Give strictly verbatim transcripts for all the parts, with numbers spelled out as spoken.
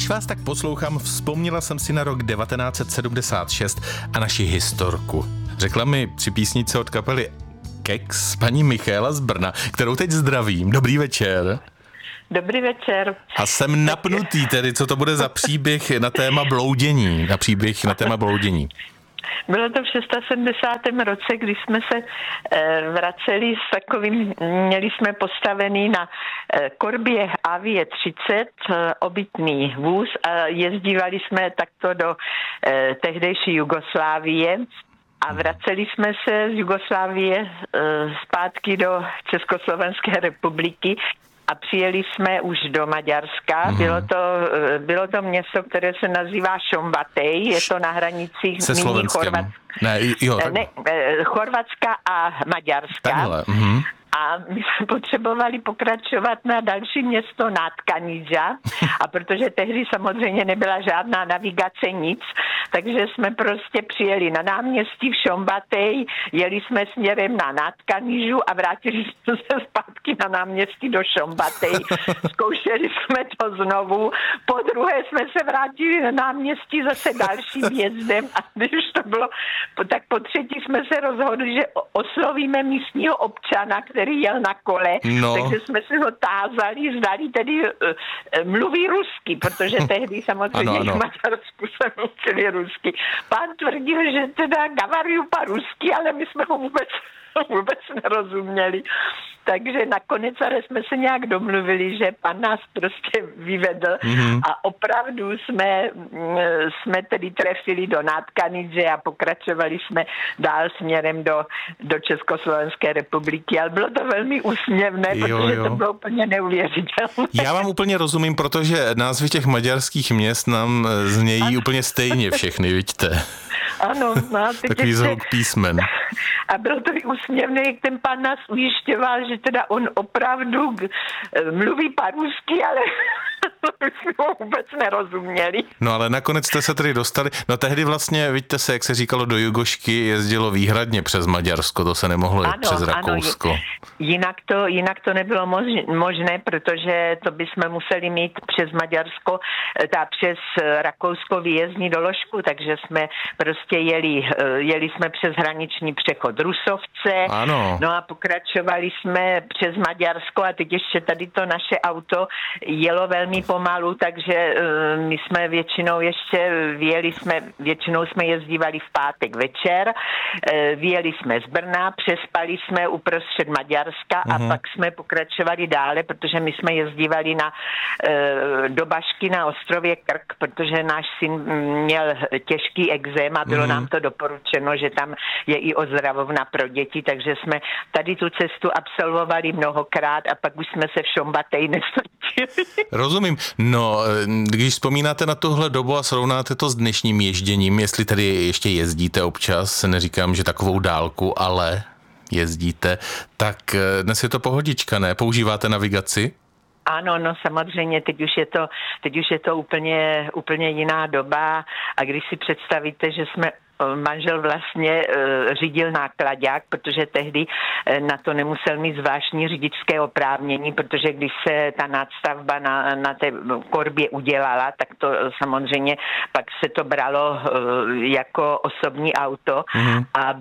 Když vás tak poslouchám, vzpomněla jsem si na rok devatenáct set sedmdesát šest a naši historku. Řekla mi při písnice od kapely Kex paní Michaela z Brna, kterou teď zdravím. Dobrý večer. Dobrý večer. A jsem napnutý tedy, co to bude za příběh na téma bloudění, na příběh na téma bloudění. Bylo to v sedmdesátém šestém roce, kdy jsme se e, vraceli s takovým, měli jsme postavený na e, korbě Avie třicet e, obytný vůz a jezdívali jsme takto do e, tehdejší Jugoslávie a vraceli jsme se z Jugoslávie e, zpátky do Československé republiky. A přijeli jsme už do Maďarska. Mm. Bylo to, bylo to město, které se nazývá Šombatej. Je to na hranicích se Slovenskem. Ne, jo, tak... ne, Chorvatska a Maďarska. Takhle. Mm. A my jsme potřebovali pokračovat na další město Natkanidža. A protože tehdy samozřejmě nebyla žádná navigace, nic, takže jsme prostě přijeli na náměstí v Šombatej, jeli jsme směrem na Natkanidžu a vrátili jsme se zpátky na náměstí do Šombatej. Zkoušeli jsme to znovu. Po druhé jsme se vrátili na náměstí zase dalším jezdem a když to bylo, tak po třetí jsme se rozhodli, že oslovíme místního občana, který jel na kole, no. Takže jsme se ho tázali, zdali tedy uh, mluví rusky, protože tehdy samozřejmě ano, ano. v Maďarsku se mluvili rusky. Pán tvrdil, že teda gavaruju po rusky, ale my jsme ho vůbec, vůbec nerozuměli. Takže nakonec ale jsme se nějak domluvili, že pan nás prostě vyvedl mm-hmm. a opravdu jsme, jsme tedy trefili do Natkanidže a pokračovali jsme dál směrem do, do Československé republiky, ale bylo to velmi úsměvné, jo, protože jo. to bylo úplně neuvěřitelné. Já vám úplně rozumím, protože názvy těch maďarských měst nám znějí a... úplně stejně všechny, vidíte. Ano, no, takový zvuk písmen. A bylo to i úsměvné, jak ten pán nás ujišťoval, že teda on opravdu mluví parusky, ale jsme ho vůbec nerozuměli. No ale nakonec jste se tedy dostali, no tehdy vlastně, vidíte se, jak se říkalo, do Jugošky jezdilo výhradně přes Maďarsko, to se nemohlo jít přes Rakousko. Ano, jinak to, jinak to nebylo možné, protože to bychom museli mít přes Maďarsko, ta přes Rakousko výjezdní doložku, takže jsme prostě jeli, jeli jsme přes hraniční přechod Rusovce, ano. No a pokračovali jsme přes Maďarsko a teď ještě tady to naše auto jelo velmi pomalu, takže uh, my jsme většinou ještě vyjeli jsme, většinou jsme jezdívali v pátek večer, uh, vyjeli jsme z Brna, přespali jsme uprostřed Maďarska uh-huh. a pak jsme pokračovali dále, protože my jsme jezdívali na, uh, do Bašky na ostrově Krk, protože náš syn měl těžký exém a bylo uh-huh. nám to doporučeno, že tam je i ozdravovna pro děti, takže jsme tady tu cestu absolvovali mnohokrát a pak už jsme se v Šombatej nesnatili. Rozumím. No, když vzpomínáte na tuhle dobu a srovnáte to s dnešním ježděním, jestli tady ještě jezdíte občas, neříkám, že takovou dálku, ale jezdíte, tak dnes je to pohodička, ne? Používáte navigaci? Ano, no samozřejmě, teď už je to, teď už je to úplně, úplně jiná doba a když si představíte, že jsme manžel vlastně uh, řídil náklaďák, protože tehdy uh, na to nemusel mít zvláštní řidičské oprávnění, protože když se ta nadstavba na, na té korbě udělala, tak to uh, samozřejmě pak se to bralo uh, jako osobní auto mm-hmm. a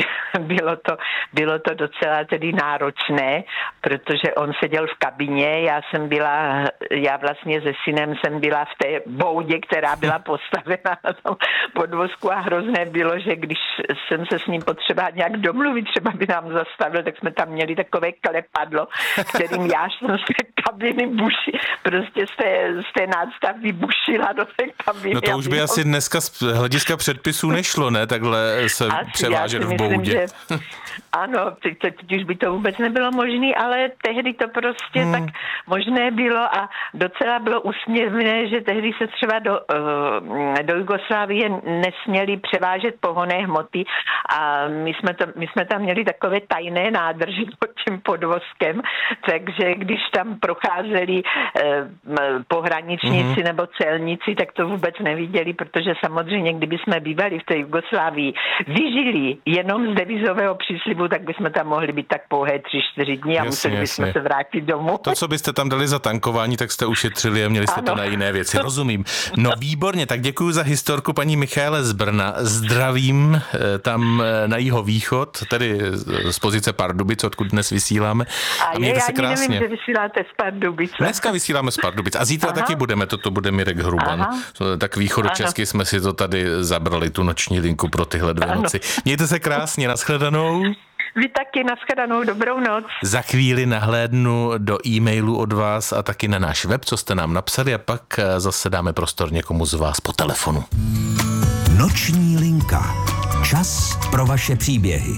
bylo to, bylo to docela tedy náročné, protože on seděl v kabině, já jsem byla, já vlastně se synem jsem byla v té boudě, která byla postavena na tom podvozku a hrozné bylo, že když jsem se s ním potřeba nějak domluvit, třeba by nám zastavil, tak jsme tam měli takové klepadlo, kterým já jsem z té kabiny buši, prostě z té, z té nástavby bušila do té kabiny. No to už by asi on... dneska z hlediska předpisů nešlo, ne? Takhle se asi, převážet v boudě. Že, ano, teď, teď už by to vůbec nebylo možné, ale tehdy to prostě hmm. tak možné bylo a docela bylo úsměvné, že tehdy se třeba do, uh, do Jugoslávie nesměli převážet pohonné hmoty, samoty a my jsme, to, my jsme tam měli takové tajné nádrže pod tím podvozkem, takže když tam procházeli eh, pohraničníci mm-hmm. nebo celníci, tak to vůbec neviděli, protože samozřejmě, kdyby jsme bývali v té Jugoslávii, vyžili jenom z devizového příslibu, tak bychom tam mohli být tak pouhé tři, čtyři dní a jasně, museli bychom jasně. se vrátit domů. To, co byste tam dali za tankování, tak jste ušetřili a měli jste ano. to na jiné věci. Rozumím. No výborně, tak děkuji za historku paní Michaele z Brna. Zdravím tam na jihovýchod, tedy z pozice Pardubic, odkud dnes vysíláme. A, a mějte je, se krásně. Nevím, že vysíláte z Pardubic. Dneska vysíláme z Pardubic a zítra Aha. taky budeme, toto bude Mirek Hruban. Aha. Tak východočesky jsme si to tady zabrali, tu noční linku pro tyhle dvě ano. noci. Mějte se krásně, nashledanou. Vy taky, nashledanou, dobrou noc. Za chvíli nahlédnu do e-mailu od vás a taky na náš web, co jste nám napsali a pak zase dáme prostor někomu z vás po telefonu. Noční linka. Čas pro vaše příběhy.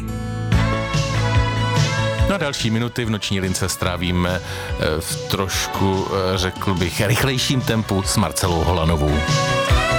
No a další minuty v noční lince strávíme v trošku, řekl bych, rychlejším tempu s Marcelou Holanovou.